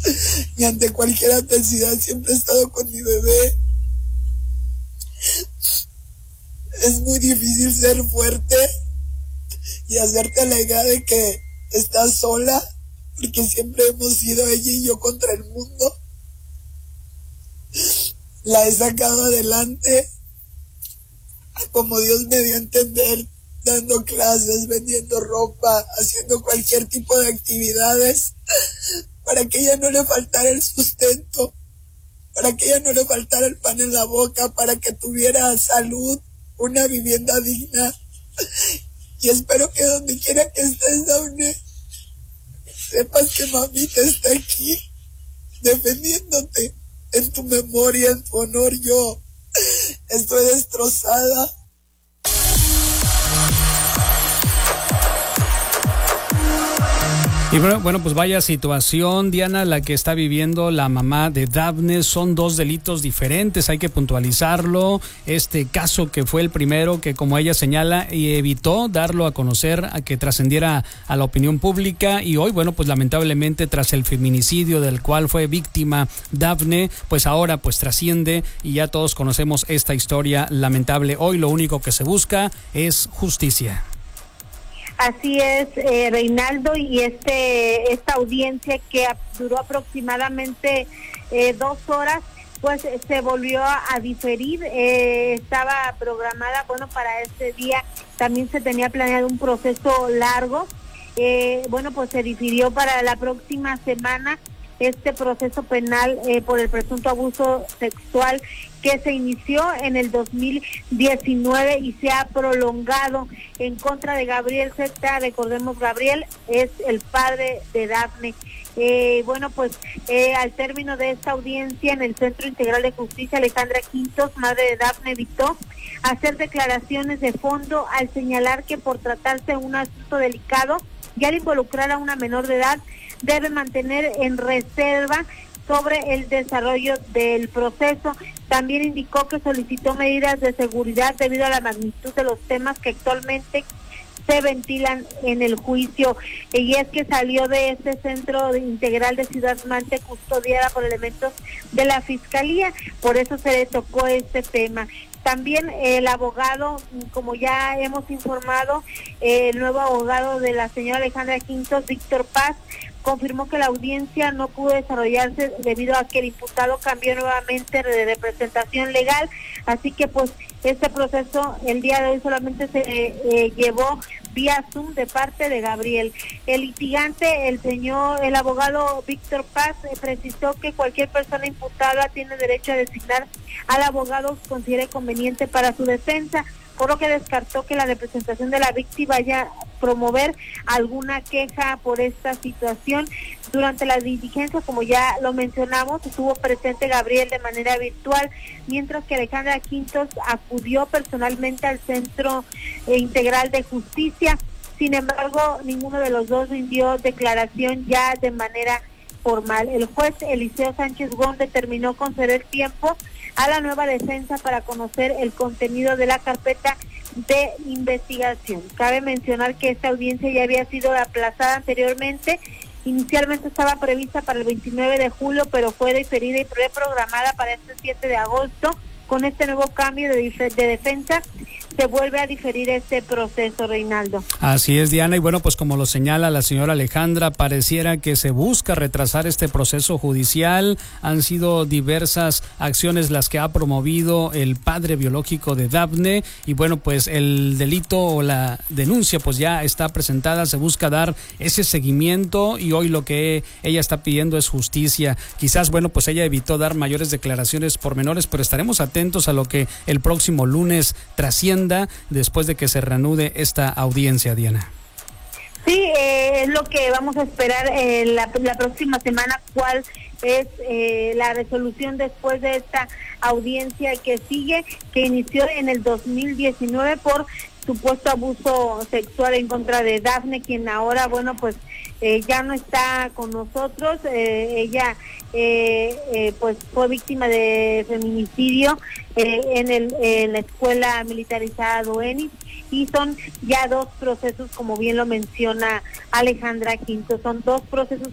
y ante cualquier adversidad siempre he estado con mi bebé. Es muy difícil ser fuerte y hacerte la idea de que estás sola, porque siempre hemos sido ella y yo contra el mundo. La he sacado adelante como Dios me dio a entender, dando clases, vendiendo ropa, haciendo cualquier tipo de actividades para que ella no le faltara el sustento, para que ella no le faltara el pan en la boca, para que tuviera salud, una vivienda digna. Y espero que donde quiera que estés, Dafne, sepas que mamita está aquí defendiéndote. En tu memoria, en tu honor, yo estoy destrozada. Y bueno, pues vaya situación, Diana, la que está viviendo la mamá de Dafne. Son dos delitos diferentes, hay que puntualizarlo. Este caso que fue el primero que, como ella señala, evitó darlo a conocer, a que trascendiera a la opinión pública. Y hoy, bueno, pues lamentablemente tras el feminicidio del cual fue víctima Dafne, pues ahora pues trasciende y ya todos conocemos esta historia lamentable. Hoy lo único que se busca es justicia. Así es, Reinaldo, y esta audiencia que duró aproximadamente 2 horas, pues se volvió a diferir. Estaba programada, bueno, para este día también se tenía planeado un proceso largo. Bueno, pues se difirió para la próxima semana este proceso penal por el presunto abuso sexual que se inició en el 2019 y se ha prolongado en contra de Gabriel Zeta. Recordemos, Gabriel es el padre de Dafne. Bueno, pues al término de esta audiencia en el Centro Integral de Justicia, Alejandra Quintos, madre de Dafne, evitó hacer declaraciones de fondo al señalar que por tratarse de un asunto delicado y al involucrar a una menor de edad, debe mantener en reserva sobre el desarrollo del proceso. También indicó que solicitó medidas de seguridad debido a la magnitud de los temas que actualmente se ventilan en el juicio. Y es que salió de este centro integral de Ciudad Mante custodiada por elementos de la Fiscalía, por eso se le tocó este tema. También el abogado, como ya hemos informado, el nuevo abogado de la señora Alejandra Quintos, Víctor Paz, confirmó que la audiencia no pudo desarrollarse debido a que el imputado cambió nuevamente de representación legal, así que pues este proceso el día de hoy solamente se llevó vía Zoom de parte de Gabriel. El litigante, el abogado Víctor Paz, precisó que cualquier persona imputada tiene derecho a designar al abogado que considere conveniente para su defensa, por lo que descartó que la representación de la víctima vaya a promover alguna queja por esta situación. Durante la diligencia, como ya lo mencionamos, estuvo presente Gabriel de manera virtual, mientras que Alejandra Quintos acudió personalmente al Centro Integral de Justicia. Sin embargo, ninguno de los dos rindió declaración ya de manera formal. El juez Eliseo Sánchez Gón determinó conceder tiempo a la nueva defensa para conocer el contenido de la carpeta de investigación. Cabe mencionar que esta audiencia ya había sido aplazada anteriormente. Inicialmente estaba prevista para el 29 de julio, pero fue diferida y reprogramada para este 7 de agosto. Con este nuevo cambio de defensa, se vuelve a diferir este proceso, Reinaldo. Así es, Diana, y bueno, pues como lo señala la señora Alejandra, pareciera que se busca retrasar este proceso judicial. Han sido diversas acciones las que ha promovido el padre biológico de Dafne, y bueno, pues el delito o la denuncia pues ya está presentada, se busca dar ese seguimiento, y hoy lo que ella está pidiendo es justicia. Quizás, bueno, pues ella evitó dar mayores declaraciones pormenores, pero estaremos atentos a lo que el próximo lunes trascienda después de que se reanude esta audiencia, Diana. Sí, es lo que vamos a esperar la próxima semana, cuál es la resolución después de esta audiencia que sigue, que inició en el 2019 por supuesto abuso sexual en contra de Dafne, quien ahora, bueno, pues ya no está con nosotros. Ella pues fue víctima de feminicidio en la escuela militarizada Duenis, y son ya 2 procesos, como bien lo menciona Alejandra Quinto, son 2 procesos